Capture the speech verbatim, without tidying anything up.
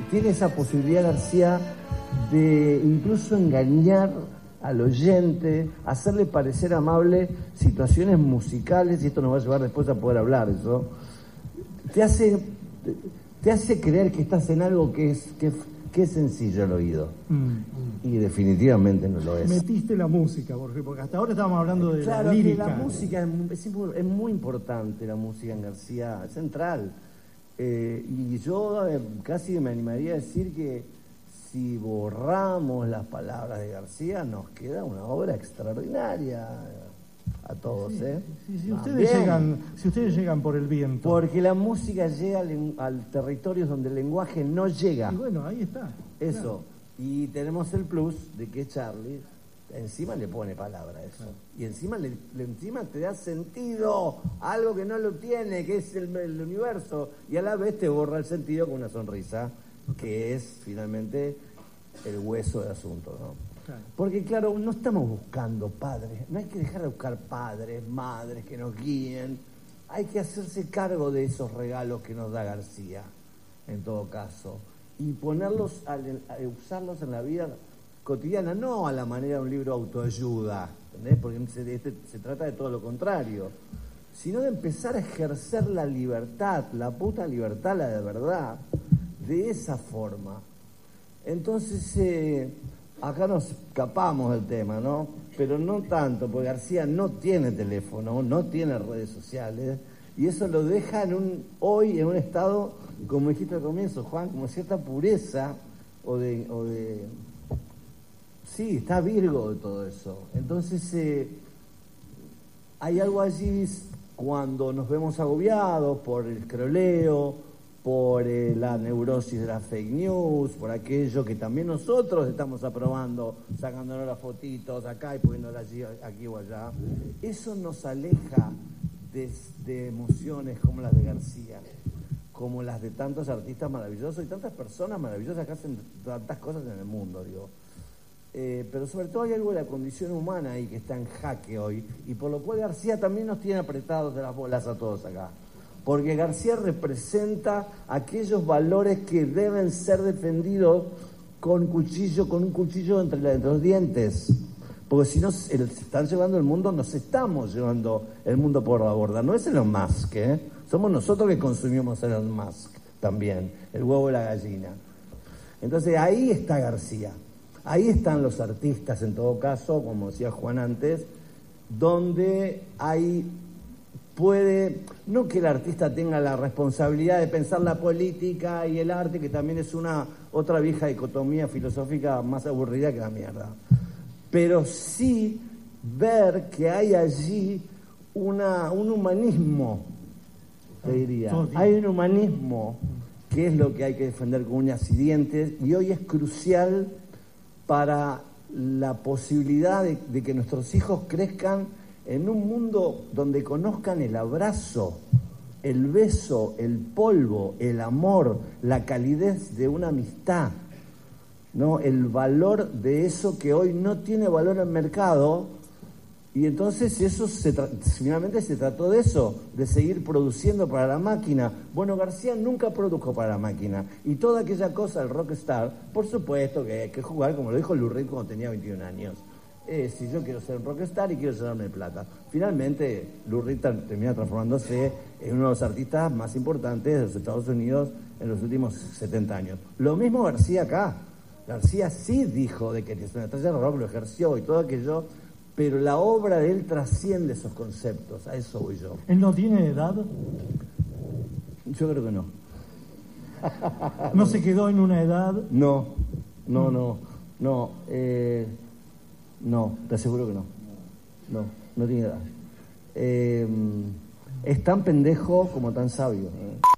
tiene esa posibilidad García de incluso engañar al oyente, hacerle parecer amable situaciones musicales, y esto nos va a llevar después a poder hablar de eso. Te hace, te hace creer que estás en algo que es, que, que es sencillo al oído. Mm. Y definitivamente no lo es. Metiste la música, Jorge, porque hasta ahora estábamos hablando de claro, la lírica. Que la música es, es, es muy importante, la música en García, es central. Eh, y yo eh, casi me animaría a decir que si borramos las palabras de García, nos queda una obra extraordinaria a todos, sí, ¿eh? Sí, sí, ustedes llegan, si ustedes llegan por el viento. Porque la música llega al, al territorio donde el lenguaje no llega. Y bueno, ahí está. Eso. Claro. Y tenemos el plus de que Charlie encima le pone palabra a eso. Claro. Y encima le, le encima te da sentido, algo que no lo tiene, que es el, el universo. Y a la vez te borra el sentido con una sonrisa, que es finalmente el hueso del asunto, ¿no? Claro. Porque claro, no estamos buscando padres, no hay que dejar de buscar padres, madres que nos guíen, hay que hacerse cargo de esos regalos que nos da García, en todo caso, y ponerlos, a, a usarlos en la vida cotidiana, no a la manera de un libro de autoayuda, ¿entendés? Porque se, este, se trata de todo lo contrario, sino de empezar a ejercer la libertad, la puta libertad, la de verdad, de esa forma. Entonces, eh, acá nos escapamos del tema, ¿no? Pero no tanto, porque García no tiene teléfono, no tiene redes sociales, y eso lo deja en un, hoy en un estado, como dijiste al comienzo, Juan, como cierta pureza, o de, o de sí, está Virgo de todo eso. Entonces, eh, hay algo allí cuando nos vemos agobiados por el escroleo, por eh, la neurosis de las fake news, por aquello que también nosotros estamos aprobando, sacándonos las fotitos acá y poniéndolas allí, aquí o allá. Eso nos aleja de, de emociones como las de García, como las de tantos artistas maravillosos y tantas personas maravillosas que hacen tantas cosas en el mundo, digo. Eh, pero sobre todo hay algo de la condición humana ahí que está en jaque hoy, y por lo cual García también nos tiene apretados de las bolas a todos acá. Porque García representa aquellos valores que deben ser defendidos con cuchillo, con un cuchillo entre, la, entre los dientes. Porque si no se están llevando el mundo, nos estamos llevando el mundo por la borda. No es Elon Musk, ¿eh? Somos nosotros que consumimos Elon Musk también, el huevo de la gallina. Entonces ahí está García. Ahí están los artistas, en todo caso, como decía Juan antes, donde hay... puede, no que el artista tenga la responsabilidad de pensar la política y el arte, que también es una otra vieja dicotomía filosófica más aburrida que la mierda, pero sí ver que hay allí una, un humanismo, te diría, hay un humanismo que es lo que hay que defender con uñas y dientes, y hoy es crucial para la posibilidad de, de que nuestros hijos crezcan en un mundo donde conozcan el abrazo, el beso, el polvo, el amor, la calidez de una amistad, ¿no? El valor de eso que hoy no tiene valor en el mercado. Y entonces eso se tra- finalmente se trató de eso, de seguir produciendo para la máquina. Bueno, García nunca produjo para la máquina. Y toda aquella cosa del rockstar, por supuesto que hay que jugar, como lo dijo Lou Reed cuando tenía veintiún años. Eh, si yo quiero ser un rockstar y quiero llenarme plata. Finalmente, Lou Reed termina transformándose en uno de los artistas más importantes de los Estados Unidos en los últimos setenta años. Lo mismo García acá. García sí dijo de que es una estrella de rock, lo ejerció y todo aquello, pero la obra de él trasciende esos conceptos. A eso voy yo. ¿Él no tiene edad? Yo creo que no. ¿No se quedó en una edad? No, no, no, no. Eh... No, te aseguro que no. No, no tiene edad. Eh, es tan pendejo como tan sabio, ¿eh?